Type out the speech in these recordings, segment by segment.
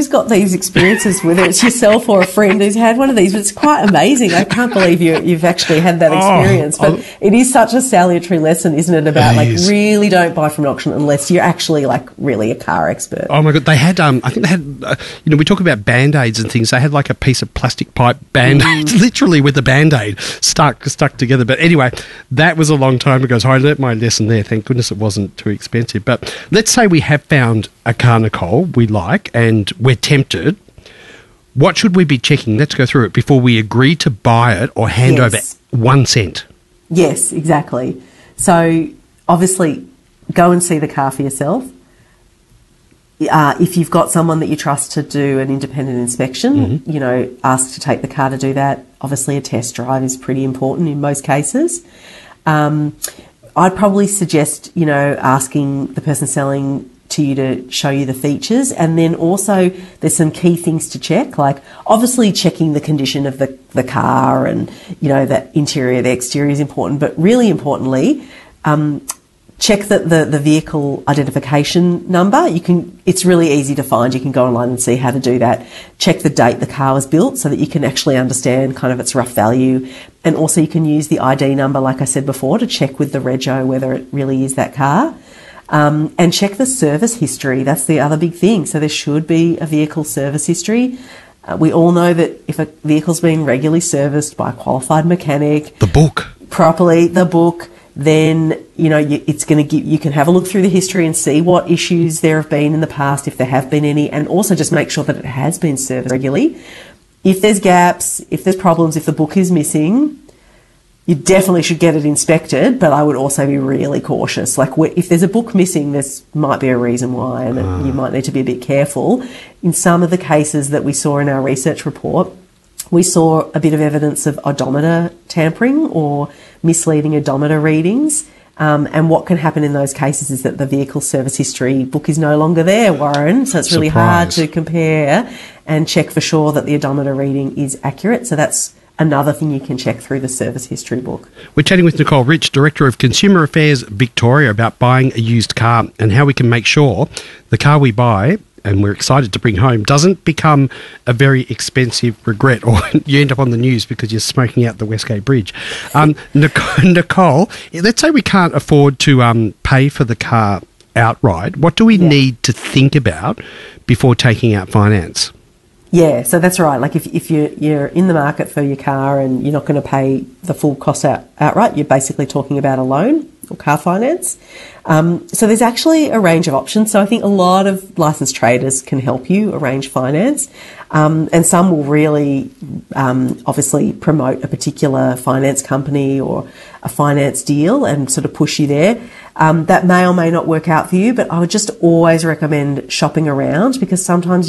who's got these experiences, whether it's yourself or a friend who's had one of these, but it's quite amazing. I can't believe you've actually had that experience. But it is such a salutary lesson, isn't it, about really don't buy from an auction unless you're actually really a car expert. Oh my God, they had, I think they had, we talk about Band-Aids and things. They had a piece of plastic pipe Band-Aid, literally with a Band-Aid stuck together. But anyway, that was a long time ago, so I learnt my lesson there. Thank goodness it wasn't too expensive. But let's say we have found a car, Nicole, we like, and we're tempted. What should we be checking? Let's go through it before we agree to buy it or hand over 1 cent. Yes, exactly. So obviously go and see the car for yourself. If you've got someone that you trust to do an independent inspection, ask to take the car to do that. Obviously a test drive is pretty important in most cases. I'd probably suggest, asking the person selling to you to show you the features, and then also there's some key things to check, like obviously checking the condition of the car and the interior, the exterior is important, but really importantly, check that the vehicle identification number. It's really easy to find. You can go online and see how to do that. Check the date the car was built so that you can actually understand kind of its rough value, and also you can use the ID number, like I said before, to check with the rego whether it really is that car. And check the service history. That's the other big thing. So there should be a vehicle service history. We all know that if a vehicle's being regularly serviced by a qualified mechanic, then it's going to you can have a look through the history and see what issues there have been in the past, if there have been any, and also just make sure that it has been serviced regularly. If there's gaps, if there's problems, if the book is missing, you definitely should get it inspected, but I would also be really cautious. If there's a book missing, this might be a reason why, and you might need to be a bit careful. In some of the cases that we saw in our research report, we saw a bit of evidence of odometer tampering or misleading odometer readings. And what can happen in those cases is that the vehicle service history book is no longer there, Warren. So it's really hard to compare and check for sure that the odometer reading is accurate. So that's another thing you can check through the service history book. We're chatting with Nicole Rich, Director of Consumer Affairs Victoria, about buying a used car and how we can make sure the car we buy and we're excited to bring home doesn't become a very expensive regret, or you end up on the news because you're smoking out the Westgate Bridge. Nicole, let's say we can't afford to pay for the car outright. What do we need to think about before taking out finance? Yeah, so that's right. If you're in the market for your car and you're not going to pay the full cost outright, you're basically talking about a loan or car finance. So there's actually a range of options. So I think a lot of licensed traders can help you arrange finance, and some will really obviously promote a particular finance company or a finance deal and sort of push you there. That may or may not work out for you, but I would just always recommend shopping around, because sometimes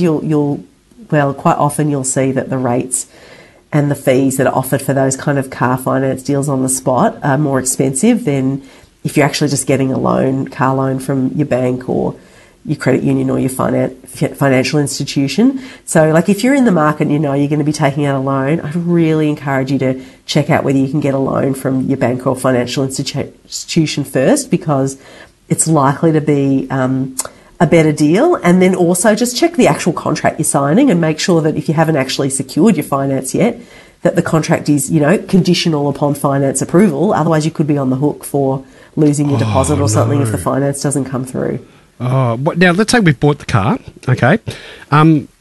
quite often you'll see that the rates and the fees that are offered for those kind of car finance deals on the spot are more expensive than if you're actually just getting a car loan from your bank or your credit union or your financial institution. So if you're in the market and you're going to be taking out a loan, I'd really encourage you to check out whether you can get a loan from your bank or financial institution first, because it's likely to be a better deal. And then also just check the actual contract you're signing and make sure that if you haven't actually secured your finance yet, that the contract is, conditional upon finance approval. Otherwise you could be on the hook for losing your deposit or something if the finance doesn't come through. Now let's say we've bought the car, okay? I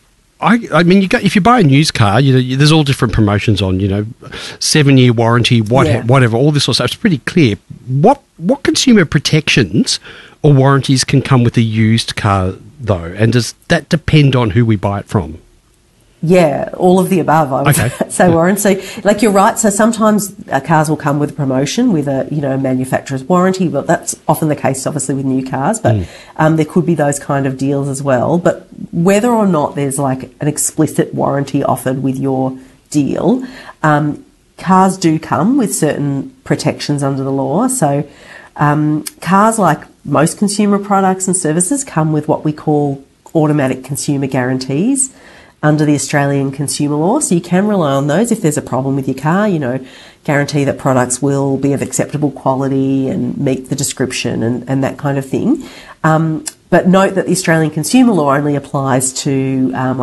mean, if you buy a used car, there's all different promotions on, 7-year warranty, whatever, all this sort of stuff. It's pretty clear. What consumer protections or warranties can come with a used car, though? And does that depend on who we buy it from? Yeah, all of the above, I would say, Warren. So, you're right. So sometimes cars will come with a promotion with a, manufacturer's warranty, but that's often the case, obviously, with new cars. But there could be those kind of deals as well. But whether or not there's an explicit warranty offered with your deal, cars do come with certain protections under the law. So cars, like most consumer products and services, come with what we call automatic consumer guarantees under the Australian consumer law. So you can rely on those if there's a problem with your car, guarantee that products will be of acceptable quality and meet the description and that kind of thing. But note that the Australian consumer law only applies to